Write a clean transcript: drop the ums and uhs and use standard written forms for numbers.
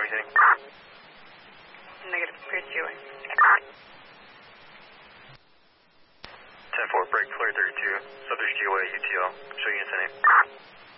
anything? Negative, clear GOA. 10-4, break clear 32, subject GOA UTL, show units the name.